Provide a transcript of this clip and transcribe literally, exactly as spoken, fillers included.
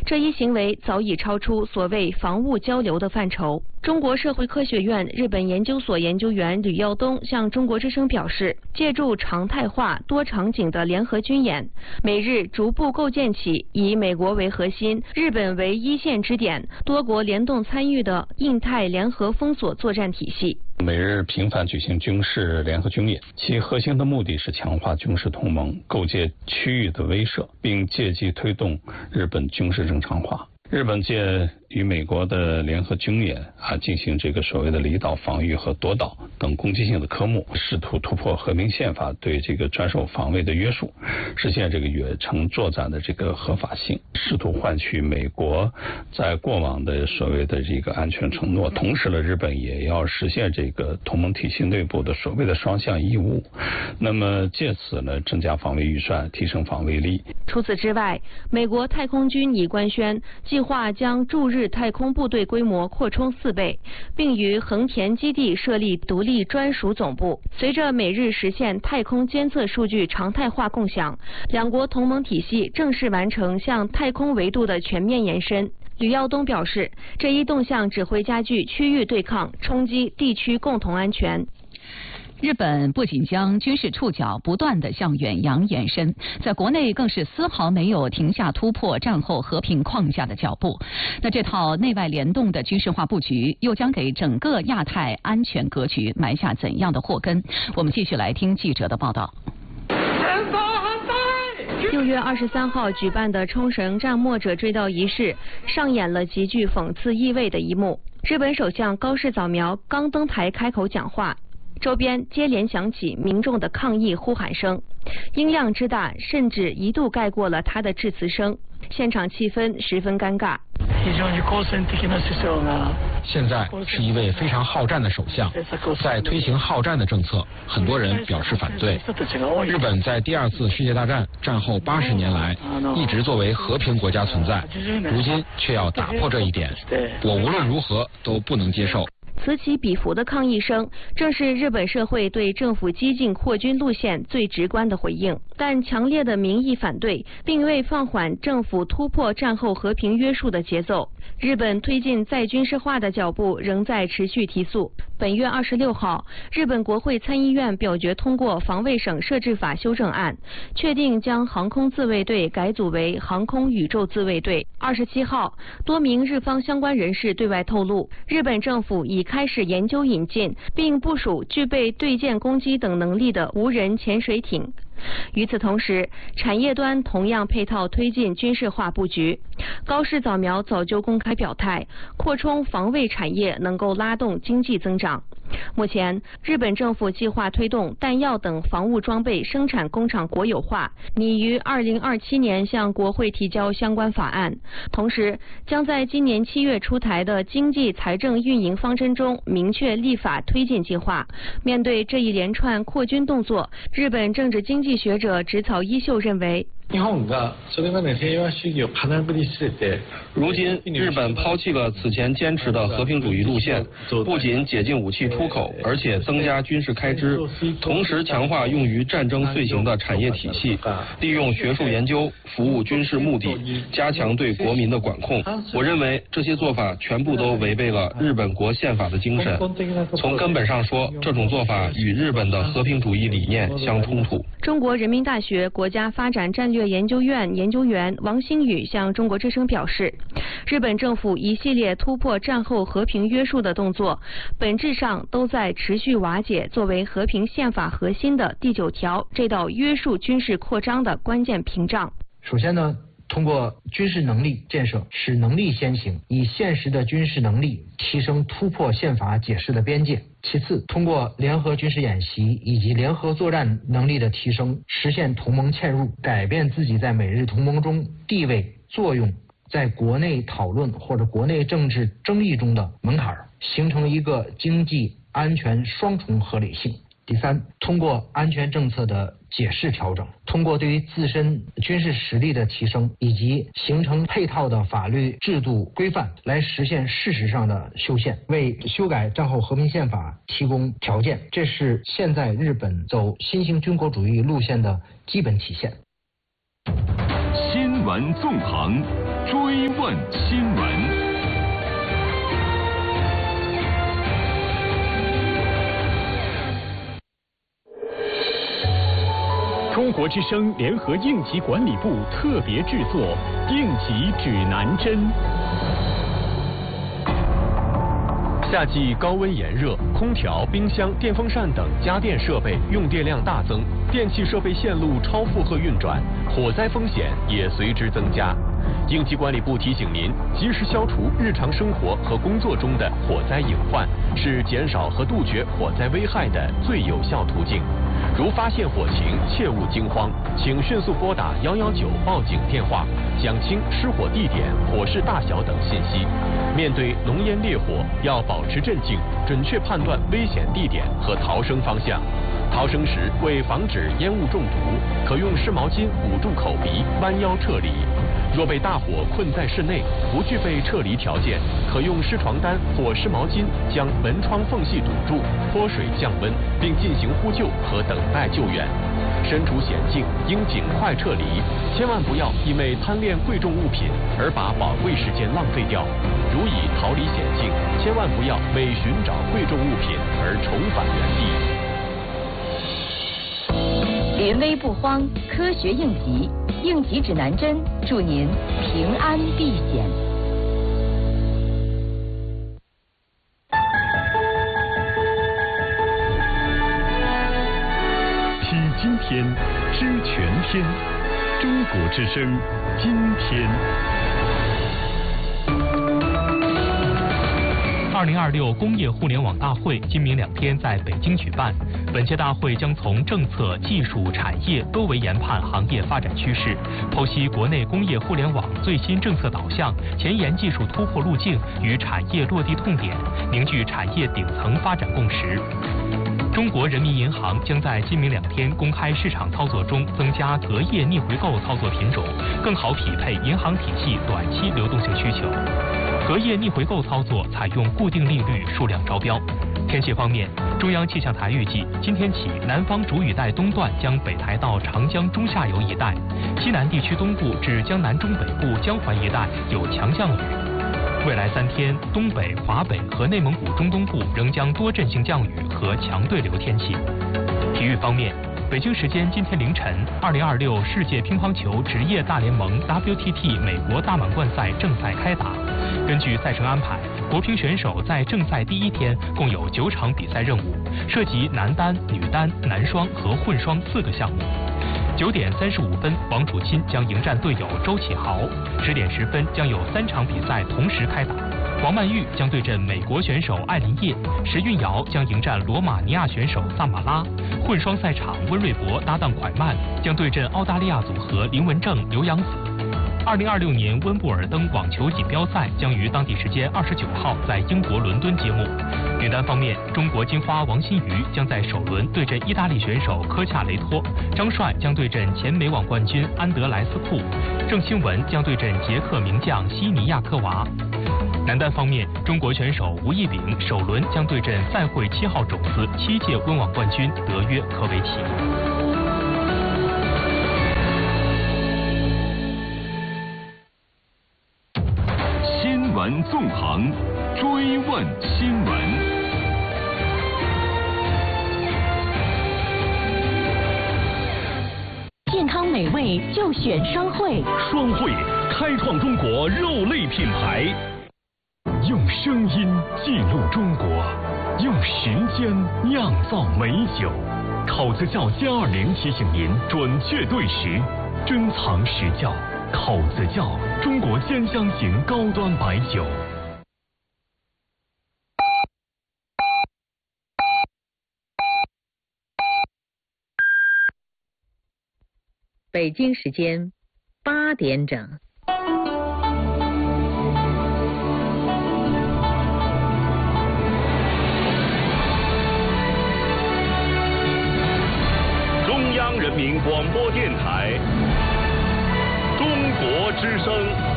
这一行为早已超出所谓防务交流的范畴。中国社会科学院日本研究所研究员吕耀东向中国之声表示，借助常态化多场景的联合军演，美日逐步构建起以美国为核心、日本为一线支点、多国联动参与的印太联合封锁作战体系。 美日频繁举行军事联合军演，其核心的目的是强化军事同盟，构建区域的威慑，并借机推动日本军事正常化。日本借与美国的联合军演啊，进行这个所谓的离岛防御和夺岛等攻击性的科目，试图突破和平宪法对这个专守防卫的约束，实现这个远程作战的这个合法性，试图换取美国在过往的所谓的这个安全承诺。同时呢，日本也要实现这个同盟体系内部的所谓的双向义务，那么借此呢，增加防卫预算，提升防卫力。 除此之外，美国太空军已官宣计划将驻日太空部队规模扩充四倍，并于横田基地设立独立专属总部。随着美日实现太空监测数据常态化共享，两国同盟体系正式完成向太空维度的全面延伸。吕耀东表示，这一动向只会加剧区域对抗，冲击地区共同安全。 日本不仅将军事触角不断地向远洋延伸，在国内更是丝毫没有停下突破战后和平框架的脚步。那这套内外联动的军事化布局，又将给整个亚太安全格局埋下怎样的祸根？我们继续来听记者的报道。 六月二十三号举办的冲绳战没者追悼仪式，上演了极具讽刺意味的一幕。日本首相高市早苗刚登台开口讲话，周边接连响起民众的抗议呼喊声，音量之大，甚至一度盖过了他的致辞声，现场气氛十分尴尬。 现在是一位非常好战的首相，在推行好战的政策，很多人表示反对。日本在第二次世界大战战后八十年来，一直作为和平国家存在，如今却要打破这一点，我无论如何都不能接受。 此起彼伏的抗议声，正是日本社会对政府激进扩军路线最直观的回应。但强烈的民意反对，并未放缓政府突破战后和平约束的节奏。日本推进再军事化的脚步仍在持续提速。本月二十六号，日本国会参议院表决通过防卫省设置法修正案，确定将航空自卫队改组为航空宇宙自卫队。二十七号，多名日方相关人士对外透露，日本政府已开始研究引进并部署具备对舰攻击等能力的无人潜水艇。与此同时，产业端同样配套推进军事化布局。高市早苗早就公开表态，扩充防卫产业能够拉动经济增长。目前，日本政府计划推动弹药等防务装备生产工厂国有化，拟于二零二七年向国会提交相关法案。同时，将在今年七月出台的经济财政运营方针中明确立法推进计划。面对这一连串扩军动作，日本政治经济学者植草一秀认为， 如今，日本抛弃了此前坚持的和平主义路线，不仅解禁武器出口，而且增加军事开支，同时强化用于战争遂行的产业体系，利用学术研究服务军事目的，加强对国民的管控。我认为这些做法全部都违背了日本国宪法的精神。从根本上说，这种做法与日本的和平主义理念相冲突。 中国人民大学国家发展战略研究院研究员王新宇向中国之声表示，日本政府一系列突破战后和平约束的动作，本质上都在持续瓦解作为和平宪法核心的第九条这道约束军事扩张的关键屏障。 首先呢，通过军事能力建设，使能力先行，以现实的军事能力提升突破宪法解释的边界。其次，通过联合军事演习以及联合作战能力的提升，实现同盟嵌入，改变自己在美日同盟中地位、作用，在国内讨论或者国内政治争议中的门槛，形成一个经济安全双重合理性。第三，通过安全政策的解释调整，通过对于自身军事实力的提升，以及形成配套的法律制度规范，来实现事实上的修宪，为修改战后和平宪法提供条件。这是现在日本走新型军国主义路线的基本体现。 新闻纵横， 追问新闻。 中国之声联合应急管理部特别制作《应急指南针》。 夏季高温炎热，空调、冰箱、电风扇等家电设备用电量大增，电气设备线路超负荷运转，火灾风险也随之增加。应急管理部提醒您，及时消除日常生活和工作中的火灾隐患，是减少和杜绝火灾危害的最有效途径。如发现火情，切勿惊慌，请迅速拨打幺幺九报警电话，讲清失火地点、火势大小等信息。面对浓烟烈火，要保持镇静，准确判断危险地点和逃生方向。逃生时，为防止烟雾中毒，可用湿毛巾捂住口鼻，弯腰撤离。若被大火困在室内，不具备撤离条件，可用湿床单或湿毛巾将门窗缝隙堵住，泼水降温，并进行呼救和等待救援。身处险境，应尽快撤离，千万不要因为贪恋贵重物品而把宝贵时间浪费掉。如已逃离险境，千万不要为寻找贵重物品而重返原地。 临危不慌，科学应急，应急指南针，祝您平安避险。 听今天，知全天，中国之声，今天。 二零二六工业互联网大会今明两天在北京举办。本届大会将从政策、技术、产业多维研判行业发展趋势，剖析国内工业互联网最新政策导向、前沿技术突破路径与产业落地痛点，凝聚产业顶层发展共识。中国人民银行将在今明两天公开市场操作中增加隔夜逆回购操作品种，更好匹配银行体系短期流动性需求。隔夜逆回购操作采用固定利率数量招标。天气方面，中央气象台预计，今天起南方主雨带东段将北抬到长江中下游一带，西南地区东部至江南中北部江淮一带有强降雨。未来三天，东北、华北和内蒙古中东部仍将多阵性降雨和强对流天气。体育方面，北京时间今天凌晨，二零二六世界乒乓球职业大联盟 W T T 美国大满贯赛正赛开打。根据赛程安排，国乒选手在正赛第一天共有九场比赛任务，涉及男单、女单、男双和混双四个项目。九点三十五分，王楚钦将迎战队友周启豪；十点十分将有三场比赛同时开打。王曼玉将对阵美国选手艾琳叶，石运瑶将迎战罗马尼亚选手萨马拉。混双赛场，温瑞博搭档蒯曼将对阵澳大利亚组合林文正、刘洋子。二零二六年温布尔登网球锦标赛将于当地时间二十九号在英国伦敦揭幕。女单方面，中国金花王欣瑜将在首轮对阵意大利选手科恰雷托，张帅将对阵前美网冠军安德莱斯库，郑钦文将对阵捷克名将西尼亚科娃。男单方面，中国选手吴亦丙首轮将对阵赛会七号种子、七届温网冠军德约科维奇。 新闻纵横，追问新闻。 健康美味就选双汇。 双汇开创中国肉类品牌，用声音记录中国，用时间酿造美酒。口子窖歼二零提醒您准确对时，珍藏实窖。口子窖，中国尖香型高端白酒。 北京时间八点整。 中央人民广播电台。中国之声。